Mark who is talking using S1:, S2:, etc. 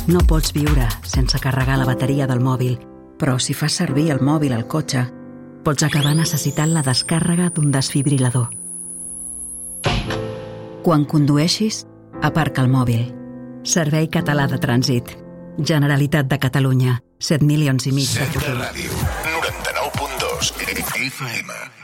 S1: No pots viure sense carregar la bateria del mòbil, però si fas servir el mòbil al cotxe, pots acabar necessitant la descàrrega d'un desfibrilador. Quan condueixis, aparca el mòbil. Servei Català de Trànsit. Generalitat de Catalunya. 7,5 milions de
S2: Centre Ràdio. 99.2 FM.